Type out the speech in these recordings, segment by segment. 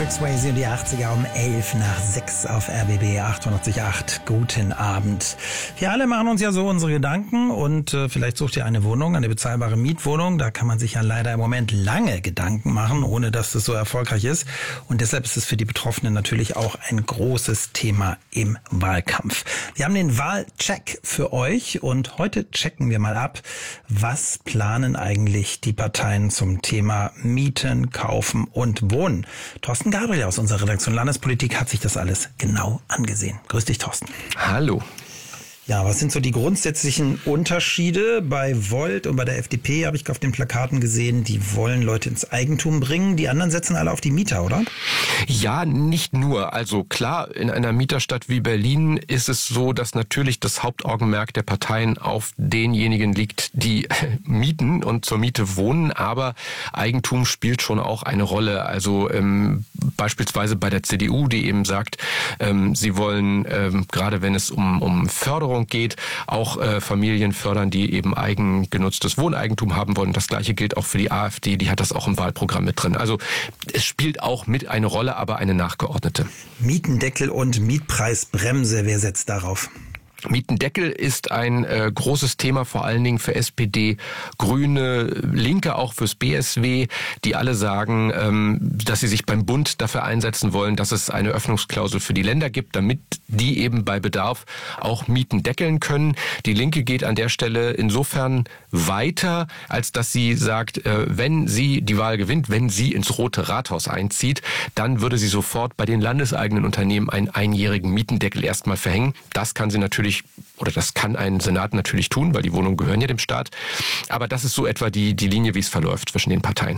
Patrick Swayze und die 80er um 11:11 auf RBB 98.8. Guten Abend. Wir alle machen uns ja so unsere Gedanken und vielleicht sucht ihr eine Wohnung, eine bezahlbare Mietwohnung. Da kann man sich ja leider im Moment lange Gedanken machen, ohne dass das so erfolgreich ist. Und deshalb ist es für die Betroffenen natürlich auch ein großes Thema im Wahlkampf. Wir haben den Wahlcheck für euch und heute checken wir mal ab, was planen eigentlich die Parteien zum Thema Mieten, Kaufen und Wohnen. Thorsten Gabriel aus unserer Redaktion Landespolitik hat sich das alles genau angesehen. Grüß dich, Thorsten. Hallo. Ja, was sind so die grundsätzlichen Unterschiede? Bei Volt und bei der FDP habe ich auf den Plakaten gesehen, die wollen Leute ins Eigentum bringen. Die anderen setzen alle auf die Mieter, oder? Ja, nicht nur. Also klar, in einer Mieterstadt wie Berlin ist es so, dass natürlich das Hauptaugenmerk der Parteien auf denjenigen liegt, die mieten und zur Miete wohnen. Aber Eigentum spielt schon auch eine Rolle. Also beispielsweise bei der CDU, die eben sagt, sie wollen, gerade wenn es um Förderung geht, auch Familien fördern, die eben eigengenutztes Wohneigentum haben wollen. Das Gleiche gilt auch für die AfD, die hat das auch im Wahlprogramm mit drin. Also es spielt auch mit eine Rolle, aber eine nachgeordnete. Mietendeckel und Mietpreisbremse, wer setzt darauf? Mietendeckel ist ein großes Thema, vor allen Dingen für SPD, Grüne, Linke, auch fürs BSW, die alle sagen, dass sie sich beim Bund dafür einsetzen wollen, dass es eine Öffnungsklausel für die Länder gibt, damit die eben bei Bedarf auch Mieten deckeln können. Die Linke geht an der Stelle insofern weiter, als dass sie sagt, wenn sie die Wahl gewinnt, wenn sie ins Rote Rathaus einzieht, dann würde sie sofort bei den landeseigenen Unternehmen einen einjährigen Mietendeckel erstmal verhängen. Das kann sie natürlich, oder das kann ein Senat natürlich tun, weil die Wohnungen gehören ja dem Staat. Aber das ist so etwa die Linie, wie es verläuft zwischen den Parteien.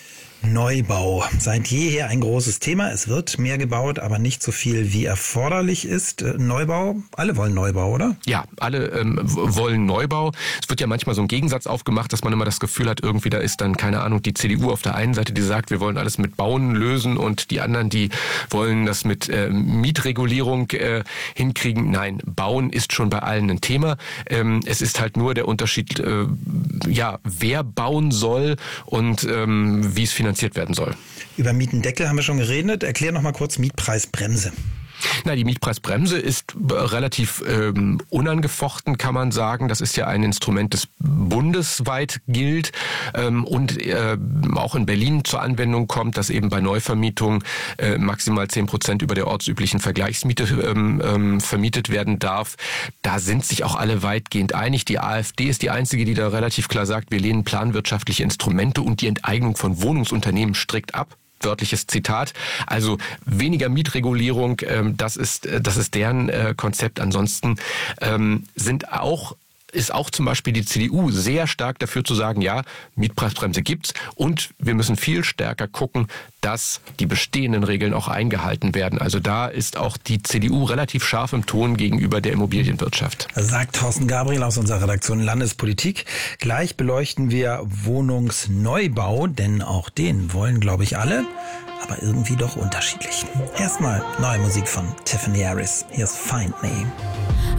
Neubau. Seit jeher ein großes Thema. Es wird mehr gebaut, aber nicht so viel, wie erforderlich ist. Neubau, alle wollen Neubau, oder? Ja, alle wollen Neubau. Es wird ja manchmal so ein Gegensatz aufgemacht, dass man immer das Gefühl hat, irgendwie da ist dann, keine Ahnung, die CDU auf der einen Seite, die sagt, wir wollen alles mit Bauen lösen und die anderen, die wollen das mit Mietregulierung hinkriegen. Nein, Bauen ist schon bei allen ein Thema. Es ist halt nur der Unterschied, wer bauen soll und wie es finanziert werden soll. Über Mietendeckel haben wir schon geredet. Erklär noch mal kurz Mietpreisbremse. Na, die Mietpreisbremse ist relativ unangefochten, kann man sagen. Das ist ja ein Instrument, das bundesweit gilt und auch in Berlin zur Anwendung kommt, dass eben bei Neuvermietung maximal 10% über der ortsüblichen Vergleichsmiete vermietet werden darf. Da sind sich auch alle weitgehend einig. Die AfD ist die einzige, die da relativ klar sagt, wir lehnen planwirtschaftliche Instrumente und die Enteignung von Wohnungsunternehmen strikt ab. Wörtliches Zitat. Also weniger Mietregulierung, das ist deren Konzept. Ansonsten ist auch zum Beispiel die CDU sehr stark dafür zu sagen, ja, Mietpreisbremse gibt's und wir müssen viel stärker gucken, dass die bestehenden Regeln auch eingehalten werden. Also da ist auch die CDU relativ scharf im Ton gegenüber der Immobilienwirtschaft. Sagt Thorsten Gabriel aus unserer Redaktion Landespolitik. Gleich beleuchten wir Wohnungsneubau, denn auch den wollen, glaube ich, alle, aber irgendwie doch unterschiedlich. Erstmal neue Musik von Tiffany Harris. Hier ist Find Me.